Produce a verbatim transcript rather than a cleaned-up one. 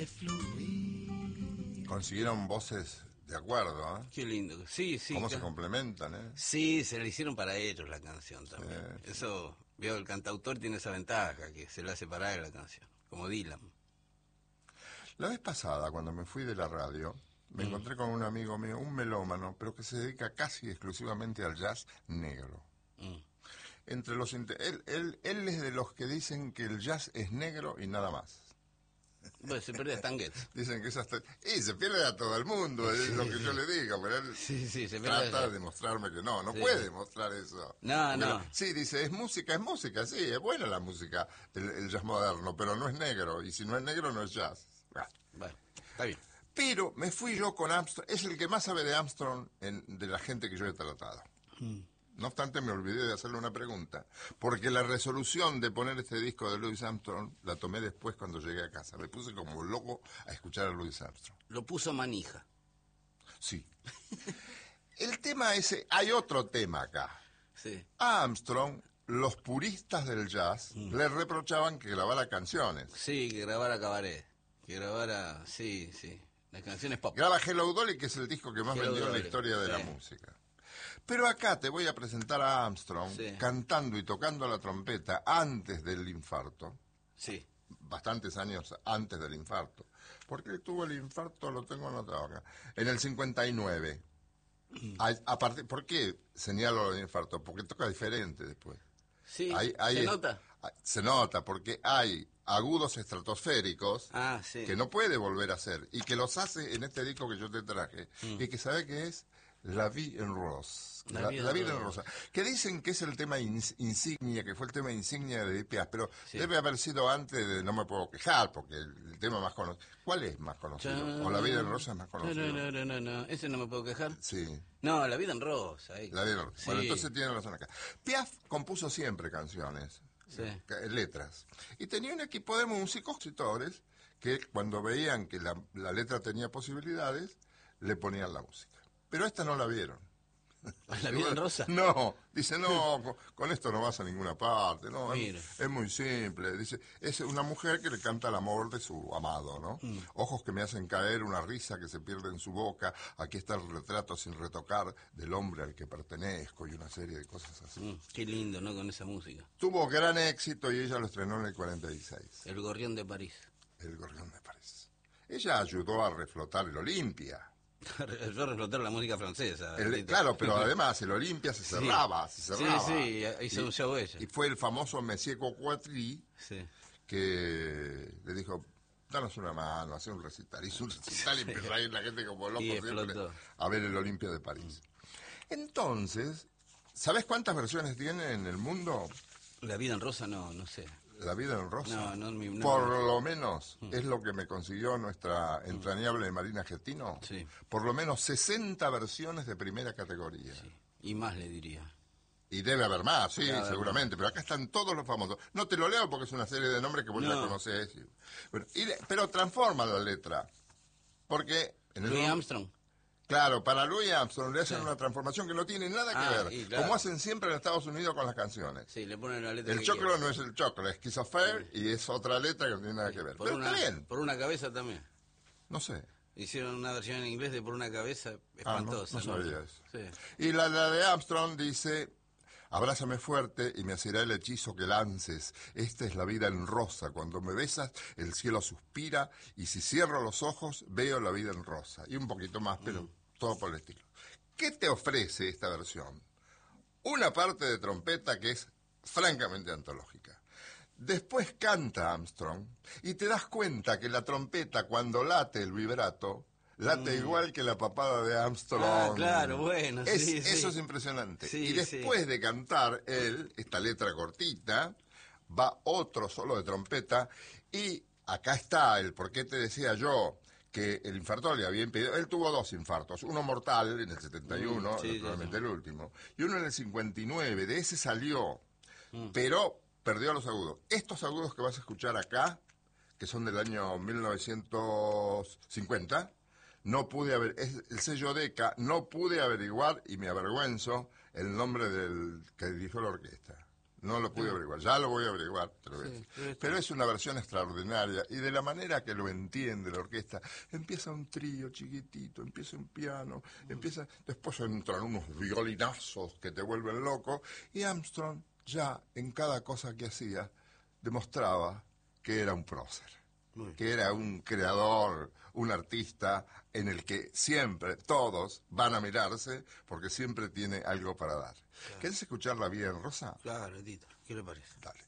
de fluir. Consiguieron voces de acuerdo, ¿eh? Qué lindo. Sí, sí. Cómo claro. se complementan, ¿eh? Sí, se le hicieron para ellos la canción también. Sí. Eso, veo, el cantautor tiene esa ventaja, que se le hace para él la canción, como Dylan. La vez pasada, cuando me fui de la radio, me Mm. encontré con un amigo mío, un melómano, pero que se dedica casi exclusivamente al jazz negro. Mm. Entre los inte- él, él, él es de los que dicen que el jazz es negro y nada más. Bueno, se pierde Stan Getz. Dicen que es hasta... Y se pierde a todo el mundo, es Sí, lo que sí. yo le digo, pero él Sí, sí, se pierde trata allá. de demostrarme que no, no Sí. puede demostrar eso. No, Porque no. lo- sí, dice, es música, es música, sí, es buena la música, el, el jazz moderno, pero no es negro, y si no es negro no es jazz. Bueno. Bueno, está bien. Pero me fui yo con Armstrong, es el que más sabe de Armstrong en, de la gente que yo he tratado. Mm. No obstante, me olvidé de hacerle una pregunta, porque la resolución de poner este disco de Louis Armstrong la tomé después cuando llegué a casa. Me puse como loco a escuchar a Louis Armstrong. Lo puso manija. Sí. El tema ese, hay otro tema acá. Sí. A Armstrong, los puristas del jazz Mm. le reprochaban que grabara canciones. Sí, que grabara cabaret. Que grabara, sí, sí. Las canciones pop. Graba Hello Dolly, que es el disco que más Hello vendió en la Dolly, historia de sí. la música. Pero acá te voy a presentar a Armstrong Sí. cantando y tocando la trompeta antes del infarto, Sí. bastantes años antes del infarto. ¿Por qué tuvo el infarto? Lo tengo anotado acá. En el cincuenta y nueve. A, a partir, ¿por qué señalo el infarto? Porque toca diferente después. Sí, Hay- hay- ¿se nota? Se nota, porque hay agudos estratosféricos Ah, sí. que no puede volver a hacer y que los hace en este disco que yo te traje Mm. y que sabe que es La Vie en Rose. La La, Vie en La Vida en Rose. Rosa. Que dicen que es el tema ins- insignia, que fue el tema insignia de Edith Piaf, pero Sí. debe haber sido antes de No me puedo quejar, porque el, el tema más conocido. ¿Cuál es más conocido? ¿O La Vida en Rosa es más conocido? No, no, no, no, no. ¿Ese no me puedo quejar? Sí. No, La vida en rosa. Ahí. La Vida en Rosa. Sí. Bueno, entonces tiene razón acá. Piaf compuso siempre canciones. Sí. eh, letras. Y tenía un equipo de músicos, compositores, que cuando veían que la, la letra tenía posibilidades, le ponían la música. Pero esta no la vieron. ¿La vida en rosa? No, dice, no, con, con esto no vas a ninguna parte, no, Mira. es, es muy simple. Dice, es una mujer que le canta el amor de su amado, ¿no? Mm. Ojos que me hacen caer, una risa que se pierde en su boca, aquí está el retrato sin retocar del hombre al que pertenezco y una serie de cosas así. Mm, qué lindo, ¿no? Con esa música. Tuvo gran éxito y ella lo estrenó en el cuarenta y seis, El gorrión de París. El Gorrión de París. Ella ayudó a reflotar el Olimpia. Yo reflotar la música francesa. El- Tito. claro, pero además el Olimpia se Sí. cerraba, se Sí, cerraba. sí, hizo un show ella. Y fue el famoso Monsieur Coquatry Sí. que le dijo, danos una mano, hacer un recital. Hizo un recital y empezó a ir la gente como loco Y siempre explotó. a ver el Olimpia de París. Entonces, ¿sabes cuántas versiones tiene en el mundo La vida en rosa, no, no sé. La Vida en Rosa? No, no, mi- no. Por lo menos, es lo que me consiguió nuestra entrañable Marina Getino. Sí. Por lo menos sesenta versiones de primera categoría. Sí. Y más le diría. Y debe haber más, sí, Debe haber seguramente, pero acá están todos los famosos. No te lo leo porque es una serie de nombres que vos No. ya conocés. Bueno, y de- pero transforma la letra. Porque en el Louis Armstrong. Claro, para Louis Armstrong le hacen Sí. una transformación que no tiene nada que Ah, ver, y claro. como hacen siempre en Estados Unidos con las canciones. Sí, le ponen la letra El que choclo quiera. no es el choclo, es Schizofair y es otra letra que no tiene nada que ver. Por Pero una, está bien, por una cabeza también. no sé. Hicieron una versión en inglés de Por una cabeza Ah, no, espantosa. no sabía eso. Sí. Y la, la de Armstrong dice, abrázame fuerte y me asirá el hechizo que lances. Esta es la vida en rosa. Cuando me besas, el cielo suspira y si cierro los ojos, veo la vida en rosa. Y un poquito más, pero Mm. todo por el estilo. ¿Qué te ofrece esta versión? Una parte de trompeta que es francamente antológica. Después canta Armstrong y te das cuenta que la trompeta cuando late el vibrato, late igual que la papada de Armstrong. Ah, claro, bueno, Es- sí, sí. Eso es impresionante. Sí, y después sí. de cantar él, esta letra cortita, va otro solo de trompeta y acá está el por qué te decía yo que el infarto le había impedido. Él tuvo dos infartos, uno mortal en el setenta y uno, Mm, sí, naturalmente sí, sí. el último, y uno en el cincuenta y nueve. De ese salió, Mm. pero perdió los agudos. Estos agudos que vas a escuchar acá, que son del año mil novecientos cincuenta, no pude haber, es el sello Decca, no pude averiguar, y me avergüenzo, el nombre del que dirigió la orquesta. No lo pude averiguar, ya lo voy a averiguar, te lo voy a Sí, decir. pero Pero es una versión extraordinaria y de la manera que lo entiende la orquesta, empieza un trío chiquitito, empieza un piano, empieza, después entran unos violinazos que te vuelven loco y Armstrong ya en cada cosa que hacía demostraba que era un prócer, Muy bien. que era un creador, un artista en el que siempre todos van a mirarse porque siempre tiene algo para dar. ¿Querés escucharla bien, Rosa? Claro, Edito, ¿qué le parece? Dale.